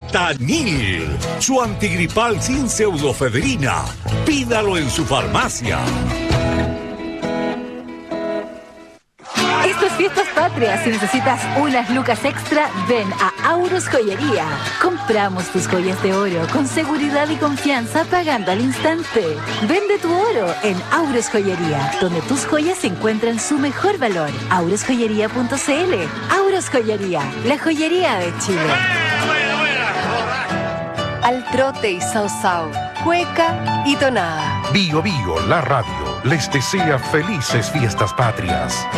Betanil, su antigripal sin pseudofedrina. Pídalo en su farmacia. Estas fiestas patrias, si necesitas unas lucas extra, ven a Auros Joyería. Compramos tus joyas de oro con seguridad y confianza pagando al instante. Vende tu oro en Auros Joyería, donde tus joyas encuentran su mejor valor. aurosjoyería.cl. Auros Joyería, la joyería de Chile. Al trote y sao, cueca y tonada. Bio Bio, la radio, les desea felices fiestas patrias.